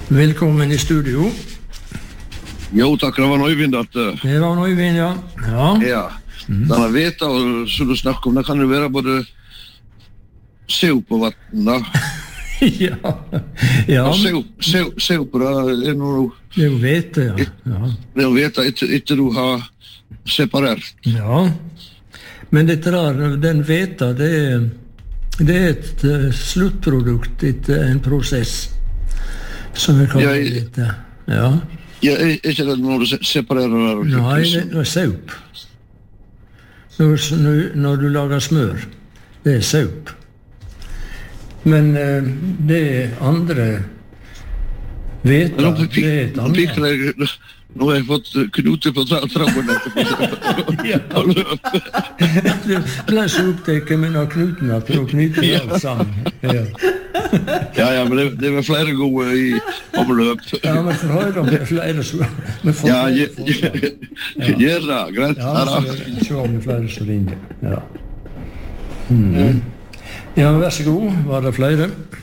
Velkommen I studio. Jo, tack, det var Øyvind at... Det var Øyvind, ja. Ja. Denne veta, og så du snakker om, det kan jo være både saup og vatten, da. Ja. Og saup, det noe... Det jo vete, ja. Det å vete etter du har separert. Ja. Men dette der, den veta, det et sluttprodukt etter en prosess, som vi kaller vete. Ja. Ja, ikke det når du separerer det? Nei, det saup. Når du lager smør, det saup. Men det andre veta, det et annet. Nå har jeg fått knute på trappen på løp. Du ble så opptaket med noen knutene til å knyte alt sammen. Ja, men det var flere gode I omløp. Ja, men for høyre om det flere så... Ja, gjør det, greit. Ja, så se om det flere så ringer. Ja. Ja, vær så god. Var det flere?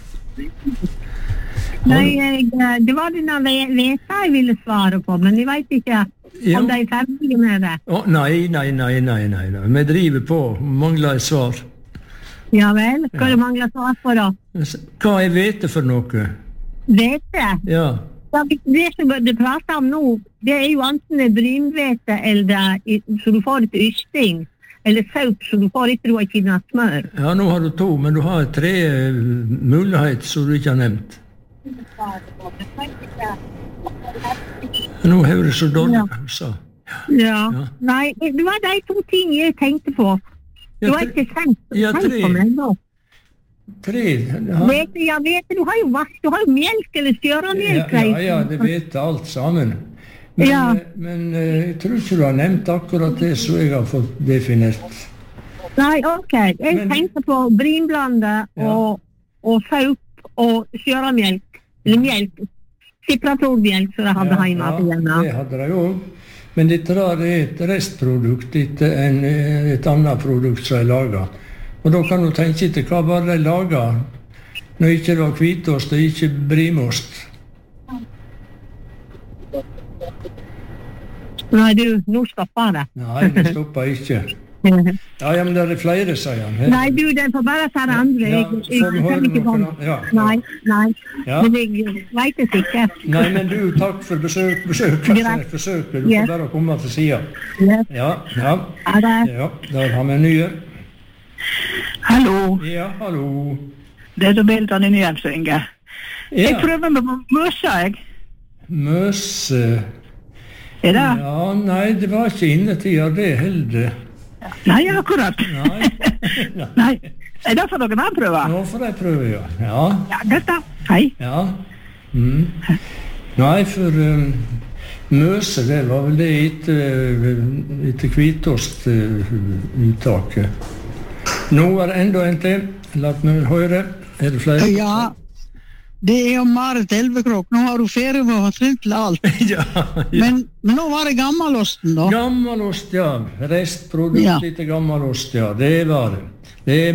Nei, det var denne veta jeg ville svare på, men jeg vet ikke om de ferdige med det. Nei. Vi driver på, mangler et svar. Ja vel, hva det mangler svar på da? Hva vete for noe? Vete? Ja. Det som du prater om nå, det jo enten brynvete eller så du får et ysting, eller saup så du får etter du har kinnet smør. Ja, nå har du 2, men du har 3 muligheter som du ikke har nevnt. Nå hører det så dårlig så. Ja. Nei, det var de 2 ting jeg tenkte på. Du har ikke tenkt på meg nå. 3? Vet du, du har jo vask, du har jo mjelk eller stjøremelk. Ja, det vet alt sammen. Men jeg tror ikke du har nevnt akkurat det som jeg har fått definert. Nei, ok. Jeg tenkte på brynblande og saup og stjøremelk. Eller mjelk. Sipratormjelk som de hadde hjemme. Ja, det hadde de også. Men dette er et restprodukt etter et annet produkt som er laget. Og da kan du tenke etter hva var de laget når ikke det var hvitost og ikke brimost. Nei, du, nå stopper det. Nei, det stopper ikke. Ja, men det er flere, sier han. Nei, du, den får bare ta det andre. Jeg kan ikke komme. Nei. Men jeg vet det ikke. Nei, men du, takk for besøket. Du får bare komme til siden. Ja. Ja, der har vi nye. Hallo. Ja, hallo. Det så bildene I Nyhjelp, Inge. Jeg prøver med møse, jeg. Møse? Det? Ja, nei, det var ikke innetida, det heller. Nei, akkurat. Nei. Da får dere da prøve. Nå får jeg prøve, ja. Ja, dette. Hei. Ja. Nei, for møse, det var vel det etter hvitostuttaket. Nå det enda en til. La meg høre. Det flere? Ja. Det jo Marit Elvekrok. Nå har du ferie med å trent til alt. Men nå var det gammelosten da. Gammelost, ja. Restprodukt litt gammelost, ja. Det var det. Det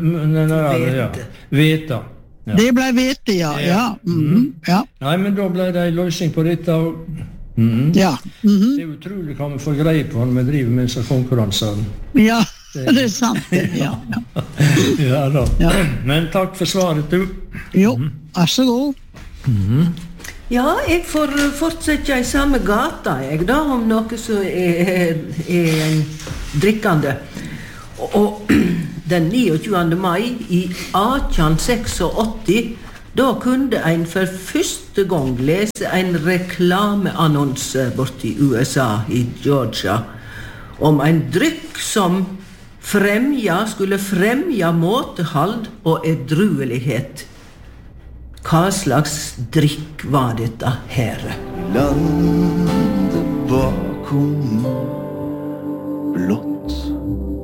veta. Ja. Det ble vete, ja. Nei, men da ble det en løsning på dette. Ja. Det utrolig hva vi får greie på når vi driver med disse konkurransene. Ja. Det sant, ja. Ja da. Men takk for svaret, du. Jo, vær så god. Ja, jeg får fortsette I samme gata, jeg da, om noe som en drikkende. Og den 29. mai I 1886, da kunne en for første gang lese en reklameannonse borti USA, I Georgia, om en drykk som skulle fremja måtehald og edruelighet. Hva slags drikk var dette her? Landet bakom blått